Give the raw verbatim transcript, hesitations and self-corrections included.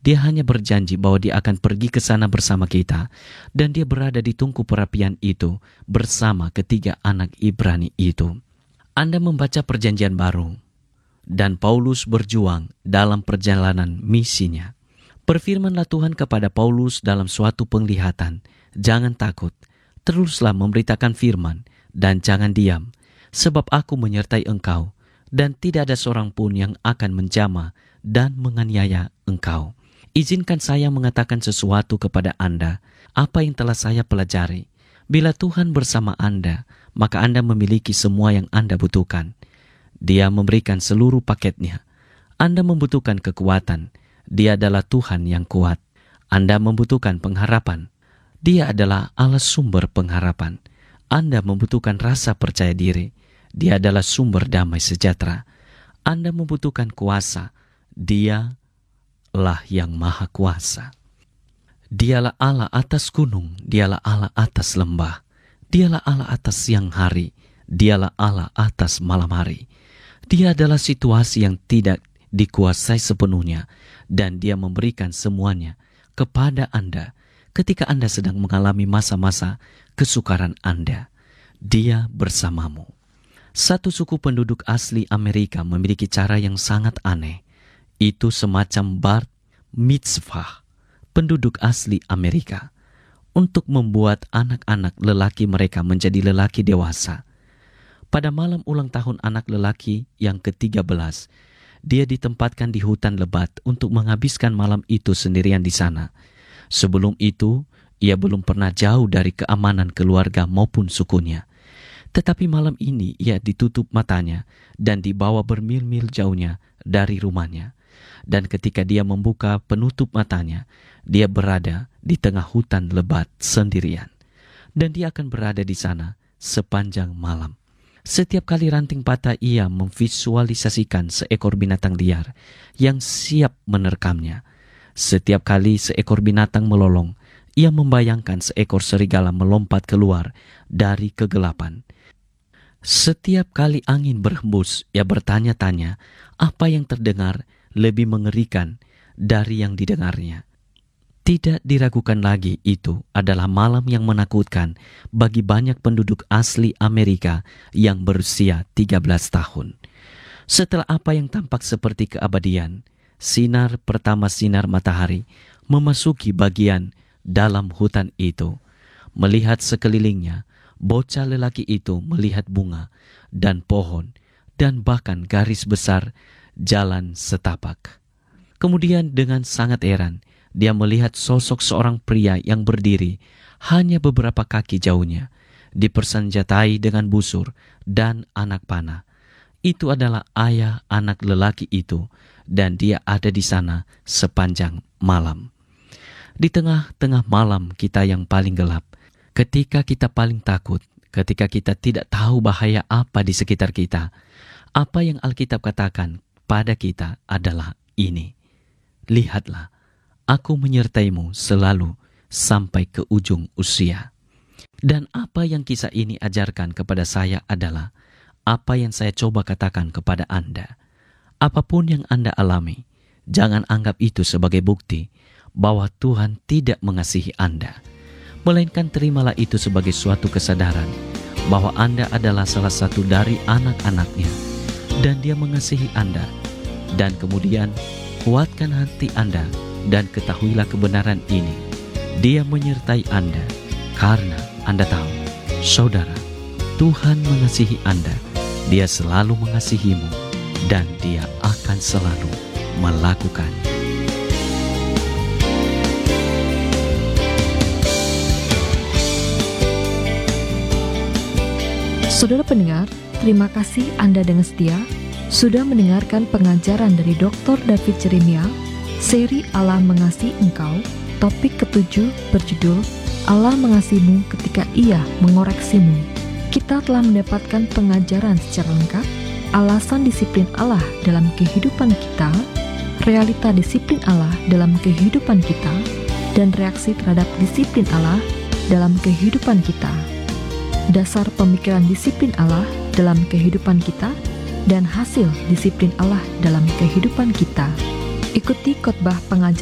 Dia hanya berjanji bahwa dia akan pergi ke sana bersama kita, dan dia berada di tungku perapian itu bersama ketiga anak Ibrani itu. Anda membaca perjanjian baru, dan Paulus berjuang dalam perjalanan misinya. Berfirmanlah Tuhan kepada Paulus dalam suatu penglihatan, "Jangan takut, teruslah memberitakan firman, dan jangan diam, sebab aku menyertai engkau, dan tidak ada seorang pun yang akan menjamah dan menganiaya engkau." Izinkan saya mengatakan sesuatu kepada Anda, apa yang telah saya pelajari. Bila Tuhan bersama Anda, maka Anda memiliki semua yang Anda butuhkan. Dia memberikan seluruh paketnya. Anda membutuhkan kekuatan. Dia adalah Tuhan yang kuat. Anda membutuhkan pengharapan. Dia adalah Allah sumber pengharapan. Anda membutuhkan rasa percaya diri. Dia adalah sumber damai sejahtera. Anda membutuhkan kuasa. Dia lah yang maha kuasa. Dialah Allah atas gunung, dialah Allah atas lembah, dialah Allah atas siang hari, dialah Allah atas malam hari. Dia adalah situasi yang tidak dikuasai sepenuhnya, dan dia memberikan semuanya kepada Anda ketika Anda sedang mengalami masa-masa kesukaran Anda. Dia bersamamu. Satu suku penduduk asli Amerika memiliki cara yang sangat aneh. Itu semacam bar mitzvah penduduk asli Amerika untuk membuat anak-anak lelaki mereka menjadi lelaki dewasa. Pada malam ulang tahun anak lelaki yang ketiga belas, dia ditempatkan di hutan lebat untuk menghabiskan malam itu sendirian di sana. Sebelum itu, ia belum pernah jauh dari keamanan keluarga maupun sukunya. Tetapi malam ini ia ditutup matanya dan dibawa bermil-mil jauhnya dari rumahnya. Dan ketika dia membuka penutup matanya, dia berada di tengah hutan lebat sendirian. Dan dia akan berada di sana sepanjang malam. Setiap kali ranting patah, ia memvisualisasikan seekor binatang liar yang siap menerkamnya. Setiap kali seekor binatang melolong, ia membayangkan seekor serigala melompat keluar dari kegelapan. Setiap kali angin berhembus, ia bertanya-tanya apa yang terdengar lebih mengerikan dari yang didengarnya. Tidak diragukan lagi, itu adalah malam yang menakutkan bagi banyak penduduk asli Amerika yang berusia tiga belas tahun. Setelah apa yang tampak seperti keabadian, sinar pertama sinar matahari memasuki bagian dalam hutan itu. Melihat sekelilingnya, bocah lelaki itu melihat bunga dan pohon dan bahkan garis besar jalan setapak. Kemudian dengan sangat heran, dia melihat sosok seorang pria yang berdiri hanya beberapa kaki jauhnya, dipersenjatai dengan busur dan anak panah. Itu adalah ayah anak lelaki itu, dan dia ada di sana sepanjang malam. Di tengah-tengah malam kita yang paling gelap, ketika kita paling takut, ketika kita tidak tahu bahaya apa di sekitar kita, apa yang Alkitab katakan pada kita adalah ini: lihatlah, aku menyertaimu selalu sampai ke ujung usia. Dan apa yang kisah ini ajarkan kepada saya adalah apa yang saya coba katakan kepada Anda. Apapun yang Anda alami, jangan anggap itu sebagai bukti bahwa Tuhan tidak mengasihi Anda. Melainkan terimalah itu sebagai suatu kesadaran bahwa Anda adalah salah satu dari anak-anaknya, dan Dia mengasihi Anda. Dan kemudian kuatkan hati Anda dan ketahuilah kebenaran ini: Dia menyertai Anda, karena Anda tahu, saudara, Tuhan mengasihi Anda. Dia selalu mengasihimu, dan Dia akan selalu melakukannya. Saudara pendengar, terima kasih Anda dengan setia sudah mendengarkan pengajaran dari doktor David Jeremia, seri Allah Mengasihi Engkau. Topik ketujuh berjudul Allah Mengasihimu Ketika Ia Mengoreksimu. Kita telah mendapatkan pengajaran secara lengkap, alasan disiplin Allah dalam kehidupan kita, realita disiplin Allah dalam kehidupan kita, dan reaksi terhadap disiplin Allah dalam kehidupan kita. Dasar pemikiran disiplin Allah dalam kehidupan kita, dan hasil disiplin Allah dalam kehidupan kita. Ikuti khotbah pengajaran